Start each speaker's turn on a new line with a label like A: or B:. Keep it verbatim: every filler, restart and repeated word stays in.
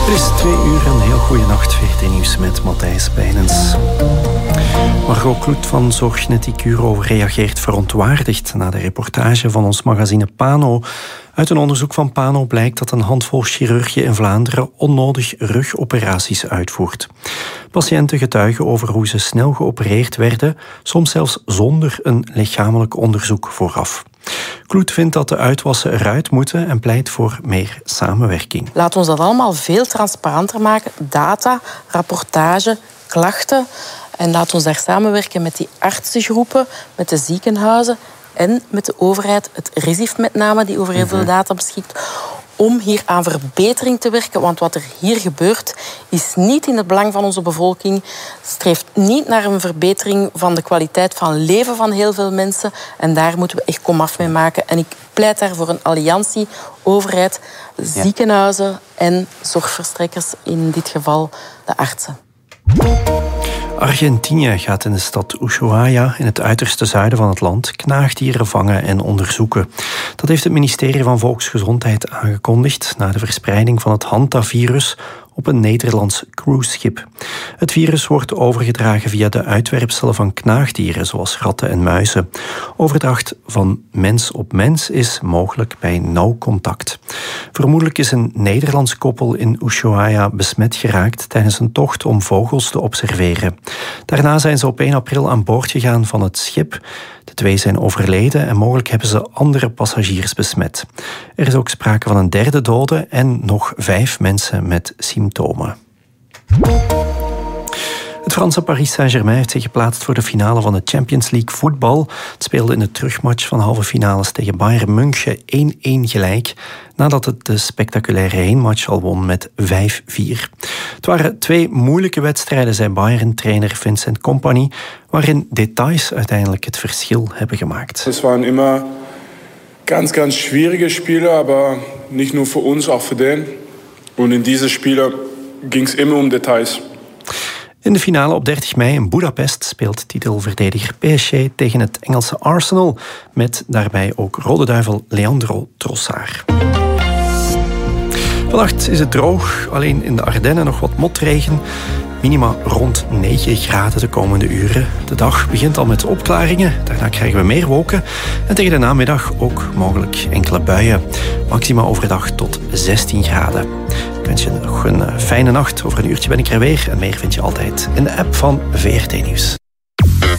A: Het is twee uur, een heel goede nacht. V R T Nieuws met Matthijs Bijnens. Margot Kloet van Zorgneticuro reageert verontwaardigd na de reportage van ons magazine Pano. Uit een onderzoek van Pano blijkt dat een handvol chirurgen in Vlaanderen onnodig rugoperaties uitvoert. Patiënten getuigen over hoe ze snel geopereerd werden, soms zelfs zonder een lichamelijk onderzoek vooraf. Kloet vindt dat de uitwassen eruit moeten en pleit voor meer samenwerking.
B: Laat ons dat allemaal veel transparanter maken. Data, rapportage, klachten. En laat ons daar samenwerken met die artsengroepen, met de ziekenhuizen en met de overheid, het RISIF met name, die over heel veel data beschikt, om hier aan verbetering te werken. Want wat er hier gebeurt, is niet in het belang van onze bevolking, streeft niet naar een verbetering van de kwaliteit van leven van heel veel mensen. En daar moeten we echt komaf mee maken. En ik pleit daar voor een alliantie, overheid, ziekenhuizen en zorgverstrekkers, in dit geval de artsen.
A: Argentinië gaat in de stad Ushuaia, in het uiterste zuiden van het land, knaagdieren vangen en onderzoeken. Dat heeft het ministerie van Volksgezondheid aangekondigd na de verspreiding van het hantavirus op een Nederlands cruiseschip. Het virus wordt overgedragen via de uitwerpselen van knaagdieren, zoals ratten en muizen. Overdracht van mens op mens is mogelijk bij nauw contact. Vermoedelijk is een Nederlands koppel in Ushuaia besmet geraakt tijdens een tocht om vogels te observeren. Daarna zijn ze op één april aan boord gegaan van het schip. De twee zijn overleden en mogelijk hebben ze andere passagiers besmet. Er is ook sprake van een derde dode en nog vijf mensen met symptomen. Het Franse Paris Saint-Germain heeft zich geplaatst voor de finale van de Champions League voetbal. Het speelde in de terugmatch van halve finales tegen Bayern München één-één gelijk, nadat het de spectaculaire heenmatch al won met vijf vier. Het waren twee moeilijke wedstrijden, zei Bayern-trainer Vincent Kompany, waarin details uiteindelijk het verschil hebben gemaakt.
C: Het waren immer ganz, ganz schwierige Spiele, aber nicht nur für uns, auch für den. Und in diese Spiele ging es immer um Details.
A: In de finale op dertig mei in Budapest speelt titelverdediger P S G tegen het Engelse Arsenal, met daarbij ook Rode Duivel Leandro Trossard. Vannacht is het droog, alleen in de Ardennen nog wat motregen. Minima rond negen graden de komende uren. De dag begint al met opklaringen, daarna krijgen we meer wolken. En tegen de namiddag ook mogelijk enkele buien. Maxima overdag tot zestien graden. Ik wens je nog een fijne nacht. Over een uurtje ben ik er weer. En meer vind je altijd in de app van V R T Nieuws.